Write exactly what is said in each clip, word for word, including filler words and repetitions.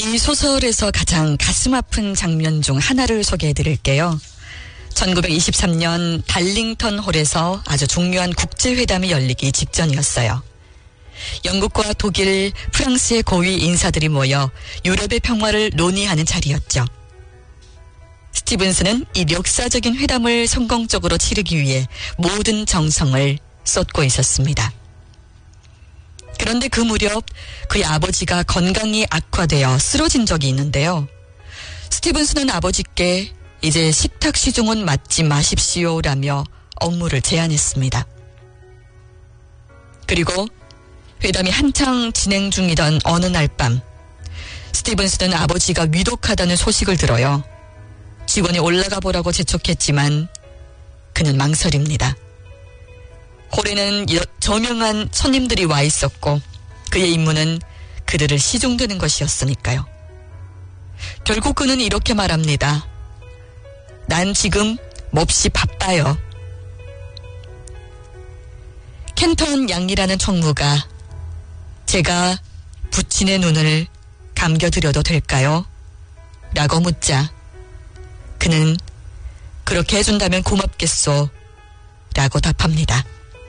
이 소설에서 가장 가슴 아픈 장면 중 하나를 소개해 드릴게요. 천구백이십삼 년 달링턴 홀에서 아주 중요한 국제회담이 열리기 직전이었어요. 영국과 독일, 프랑스의 고위 인사들이 모여 유럽의 평화를 논의하는 자리였죠. 스티븐스는 이 역사적인 회담을 성공적으로 치르기 위해 모든 정성을 쏟고 있었습니다. 그런데 그 무렵 그의 아버지가 건강이 악화되어 쓰러진 적이 있는데요. 스티븐스는 아버지께 이제 식탁 시중은 맞지 마십시오라며 업무를 제안했습니다. 그리고 회담이 한창 진행 중이던 어느 날 밤, 스티븐스는 아버지가 위독하다는 소식을 들어요. 직원이 올라가 보라고 재촉했지만 그는 망설입니다. 홀에는 저명한 손님들이 와 있었고 그의 임무는 그들을 시중드는 것이었으니까요. 결국 그는 이렇게 말합니다. 난 지금 몹시 바빠요. 켄턴 양이라는 총무가 제가 부친의 눈을 감겨드려도 될까요? 라고 묻자 그는 그렇게 해준다면 고맙겠소 라고 답합니다.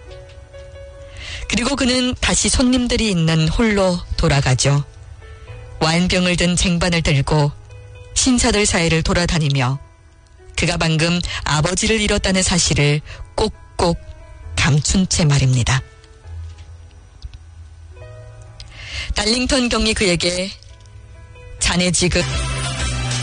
그리고 그는 다시 손님들이 있는 홀로 돌아가죠. 와인병을 든 쟁반을 들고 신사들 사이를 돌아다니며 그가 방금 아버지를 잃었다는 사실을 꼭꼭 감춘 채 말입니다. 달링턴 경이 그에게 자네 지금